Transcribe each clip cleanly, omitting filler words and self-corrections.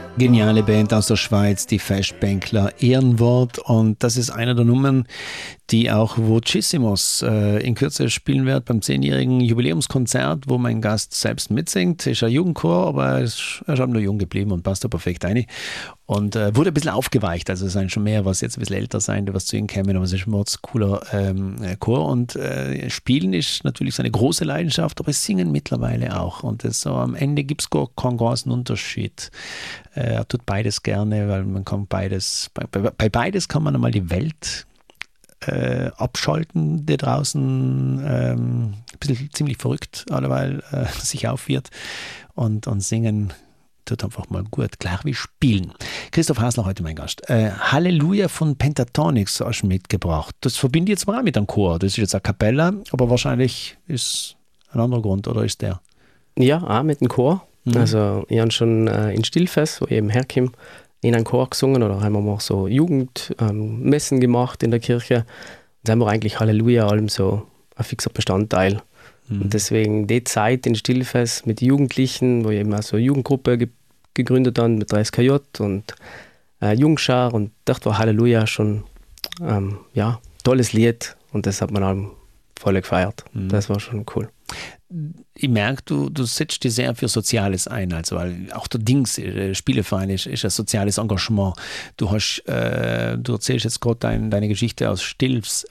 Geniale Band aus der Schweiz, die Festbänkler Ehrenwort. Und das ist einer der Nummern, die auch Vocissimos in Kürze spielen wird beim 10-jährigen Jubiläumskonzert, wo mein Gast selbst mitsingt. Ist ein Jugendchor, aber er ist schon nur jung geblieben und passt da perfekt rein. Und wurde ein bisschen aufgeweicht. Also es sind schon mehr, was jetzt ein bisschen älter sein, die was zu ihnen kämen, aber es ist ein cooler Chor. Und Spielen ist natürlich seine große Leidenschaft, aber Singen mittlerweile auch. Und das, so, am Ende gibt es keinen großen Unterschied. Er tut beides gerne, weil man kann beides, bei beides kann man einmal die Welt abschalten, die draußen ein bisschen ziemlich verrückt alleweil sich aufführt und singen tut einfach mal gut, klar wie spielen. Christoph Hasler heute mein Gast. Halleluja von Pentatonix hast du mitgebracht. Das verbinde ich jetzt mal mit einem Chor. Das ist jetzt eine Kapelle, aber wahrscheinlich ist ein anderer Grund, oder ist der? Ja, auch mit dem Chor. Also ich habe schon in Stillfest, wo ich eben herkomme, in einem Chor gesungen oder haben wir mal so Jugendmessen gemacht in der Kirche. Da haben wir eigentlich Halleluja allem so ein fixer Bestandteil. Und deswegen die Zeit in Stillfest mit Jugendlichen, wo ich eben auch so eine Jugendgruppe gegründet habe mit 30KJ und Jungschar, und dort war Halleluja schon tolles Lied und das hat man allem voll gefeiert. Das war schon cool. Ich merke, du setzt dich sehr für Soziales ein, also weil auch der Spieleverein ist ein soziales Engagement. Du erzählst jetzt gerade deine Geschichte aus Stillfest,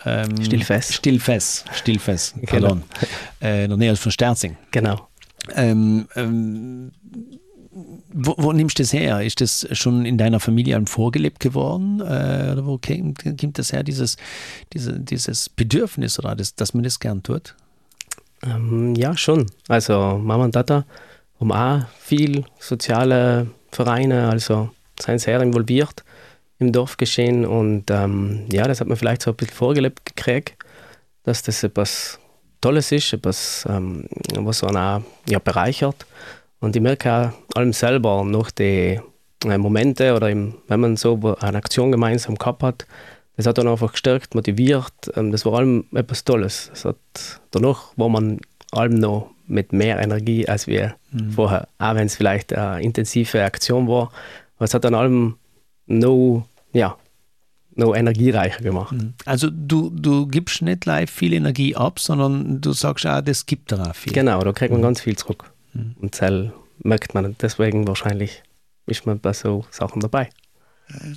pardon, in der Nähe von Sterzing. Genau. Wo nimmst du das her? Ist das schon in deiner Familie vorgelebt geworden? Oder wo kommt das her, dieses Bedürfnis, oder dass man das gern tut? Ja, schon. Also Mama und Tata haben auch viel soziale Vereine, also sind sehr involviert im Dorfgeschehen und das hat man vielleicht so ein bisschen vorgelebt gekriegt, dass das etwas Tolles ist, etwas, was einen auch bereichert. Und ich merke auch allem selber nach den Momente oder wenn man so eine Aktion gemeinsam gehabt hat, das hat dann einfach gestärkt, motiviert. Das war allem etwas Tolles. Danach war man allem noch mit mehr Energie als wir vorher. Auch wenn es vielleicht eine intensive Aktion war. Aber es hat dann allem noch energiereicher gemacht. Also du gibst nicht live viel Energie ab, sondern du sagst auch, das gibt da auch viel. Genau, da kriegt man ganz viel zurück. Und das merkt man. Deswegen wahrscheinlich ist man bei so Sachen dabei.